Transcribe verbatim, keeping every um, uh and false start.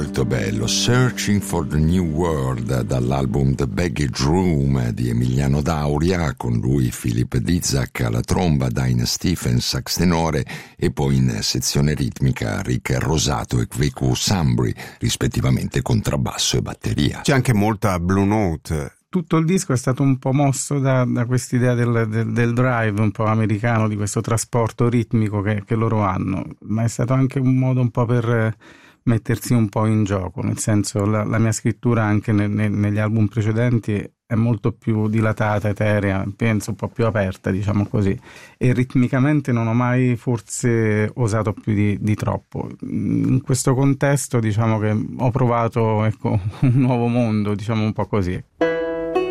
molto bello, Searching for the New World, dall'album The Baggage Room di Emiliano Dauria, con lui Philip Dizak alla tromba, Diane Stephens sax tenore e poi in sezione ritmica Rick Rosato e Kveku Sambri, rispettivamente contrabbasso e batteria. C'è anche molta Blue Note. Tutto il disco è stato un po' mosso da, da quest'idea del, del, del drive un po' americano, di questo trasporto ritmico che, che loro hanno, ma è stato anche un modo un po' per mettersi un po' in gioco, nel senso la, la mia scrittura anche ne, ne, negli album precedenti è molto più dilatata, eterea, penso un po' più aperta, diciamo così, e ritmicamente non ho mai forse osato più di, di troppo. In questo contesto diciamo che ho provato, ecco, un nuovo mondo, diciamo un po' così.